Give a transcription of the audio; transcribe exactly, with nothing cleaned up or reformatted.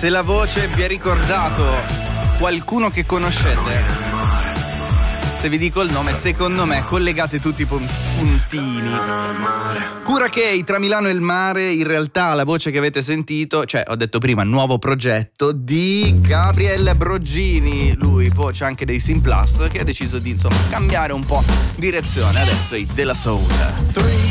Se la voce vi ha ricordato qualcuno che conoscete, se vi dico il nome, secondo me collegate tutti i puntini. Cura Kay, tra Milano e il mare. In realtà la voce che avete sentito, cioè ho detto prima, nuovo progetto di Gabriel Broggini, lui voce anche dei Sim Plus, che ha deciso di insomma cambiare un po' direzione. Adesso i della Soul.